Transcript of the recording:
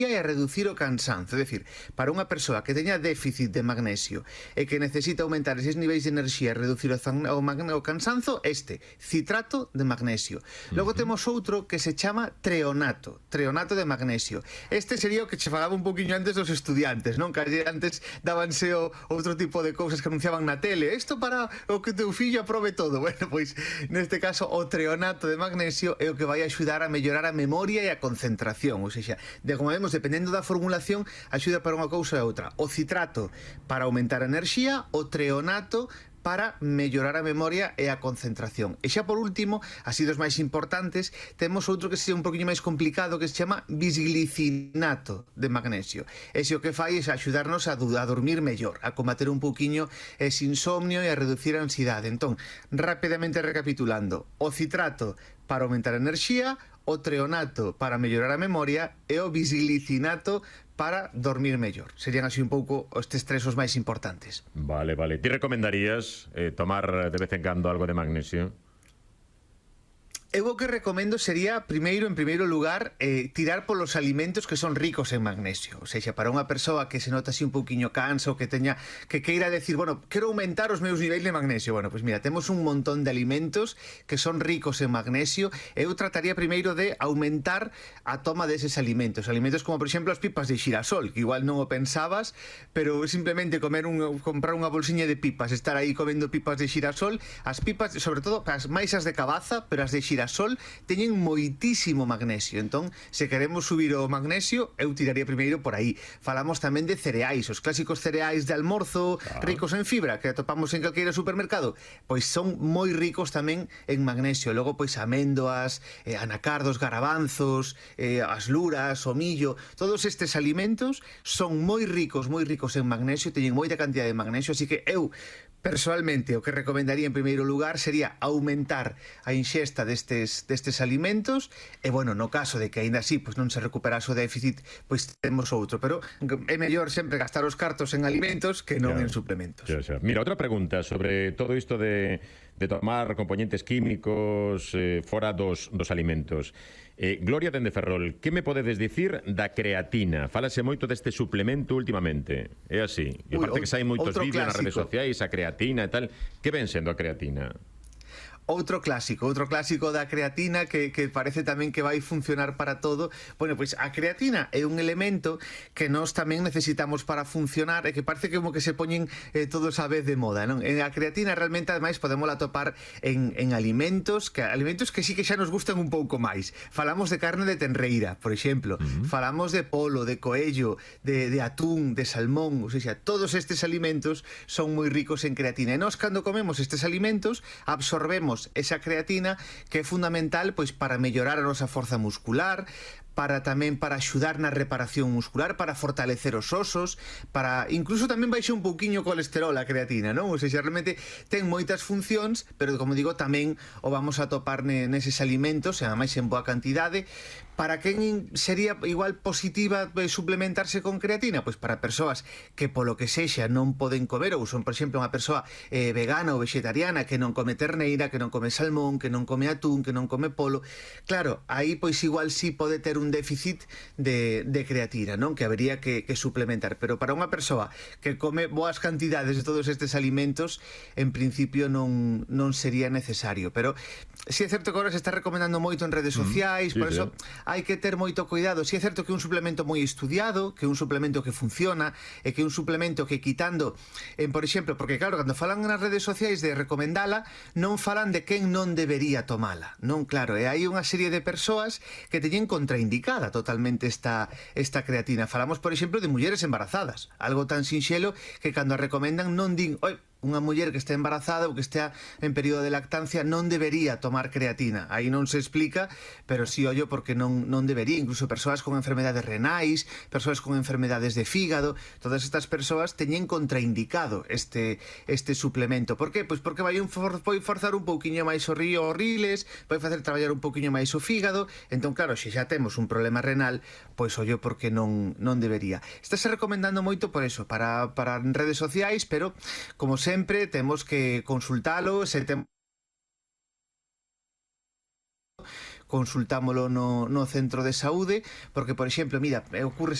e a reducir o cansanzo. É dicir, para unha persoa que teña déficit de magnesio e que necesita aumentar eses niveis de enerxía e reducir o cansanzo, citrato de magnesio. Logo temos outro que se chama treonato de magnesio. Este sería o que che falaba un poquinho antes dos estudiantes, non? Que antes dábanse outro tipo de cousas que anunciaban na tele. Isto para o que teu fillo aprobe todo. Bueno, pois, neste caso, o treonato de magnesio é o que vai axudar a mellorar a memoria e a concentración. Ou seja, como vemos, dependendo da formulación, axuda para unha cousa e outra. O citrato para aumentar a enerxía, o treonato para mellorar a memoria e a concentración. E xa por último, así dos máis importantes, temos outro que sería un poquinho máis complicado, que se chama bisglicinato de magnesio. Ese o que fai é axudarnos a dormir mellor, a combater un poquinho ese insomnio e a reducir a ansiedade. Entón, rapidamente recapitulando, o citrato para aumentar a enerxía, o treonato para mellorar a memoria e o bisglicinato para dormir mellor. Serían así un pouco estes tres os máis importantes. Vale, vale. Ti recomendarías tomar de vez en cando algo de magnesio? Eu o que recomendo sería, en primeiro lugar, tirar polos alimentos que son ricos en magnesio. Ou seja, para unha persoa que se nota así un pouquiño canso, que queira decir, bueno, quero aumentar os meus niveis de magnesio. Bueno, pois mira, temos un montón de alimentos que son ricos en magnesio. Eu trataría primeiro de aumentar a toma deses alimentos. Alimentos como, por exemplo, as pipas de xirasol, que igual non o pensabas, pero simplemente comprar unha bolsiña de pipas, estar aí comendo pipas de xirasol. As pipas, sobre todo, máis as de cabaza, pero as de xirasol teñen moitísimo magnesio. Entón, se queremos subir o magnesio, eu tiraría primeiro por aí. Falamos tamén de cereais, os clásicos cereais de almorzo, ricos en fibra, que atopamos en calqueira supermercado, pois son moi ricos tamén en magnesio. Logo, pois, améndoas, anacardos, garabanzos, as luras, o millo, todos estes alimentos son moi ricos en magnesio, teñen moita cantidad de magnesio, así que eu persoalmente, o que recomendaría en primeiro lugar sería aumentar a inxesta destes alimentos e, bueno, no caso de que aínda así pois non se recuperase o déficit, pois temos outro, pero é mellor sempre gastar os cartos en alimentos que non en suplementos. Mira, outra pregunta sobre todo isto de tomar componentes químicos fora dos alimentos. Gloria dende Ferrol, que me podedes dicir da creatina? Fálase moito deste suplemento últimamente. É así. E aparte que saen moitos vídeos nas redes sociais, a creatina e tal. Que ven sendo a creatina? Outro clásico da creatina que parece tamén que vai funcionar para todo. Bueno, pois a creatina é un elemento que nós tamén necesitamos para funcionar e que parece como que se poñen todos a vez de moda, non? A creatina realmente, ademais, podemos atopar en alimentos que sí que xa nos gustan un pouco máis. Falamos de carne de tenreira, por exemplo. Falamos de polo, de coello, de atún, de salmón. Ou seja, todos estes alimentos son moi ricos en creatina. E nós, cando comemos estes alimentos, absorbemos esa creatina, que é fundamental pois para mellorar a nosa forza muscular, para axudar na reparación muscular, para fortalecer os osos, para incluso tamén baixe un pouquiño o colesterol a creatina, non? Ou seja, realmente ten moitas funcións, pero como digo, tamén o vamos a topar neses alimentos, e ademais en boa cantidade. Para quen sería igual positiva suplementarse con creatina? Pois para persoas que polo que sexa non poden comer, ou son, por exemplo, unha persoa vegana ou vegetariana que non come terneira, que non come salmón, que non come atún, que non come polo. Claro, aí pois igual sí pode ter un déficit de creatina, non? Que habería que suplementar. Pero para unha persoa que come boas cantidades de todos estes alimentos, en principio non sería necesario. Pero si é certo que agora se está recomendando moito en redes sociais, por eso hai que ter moito cuidado. Si é certo que é un suplemento moi estudiado, que é un suplemento que funciona, e que é un suplemento que quitando, por exemplo, porque claro, cando falan nas redes sociais de recomendala, non falan de quen non debería tomala, non? Claro, e hai unha serie de persoas que teñen contraindicada totalmente esta creatina. Falamos, por exemplo, de mulleres embarazadas, algo tan sinxelo que cando a recomendan non din, oi, unha muller que está embarazada ou que estea en período de lactancia non debería tomar creatina. Aí non se explica, pero sí ollo porque non debería. Incluso persoas con enfermedades renais, persoas con enfermedades de fígado, todas estas persoas teñen contraindicado este suplemento. Por que? Pois porque vai forzar un pouquiño máis o río os riles, vai facer traballar un pouquiño máis o fígado. Entón, claro, se xa temos un problema renal, pois ollo porque non debería. Estáse recomendando moito por eso, para redes sociais, pero como sempre temos que consultalo, se temos consultámolo no centro de saúde, porque, por exemplo, mira, ocurre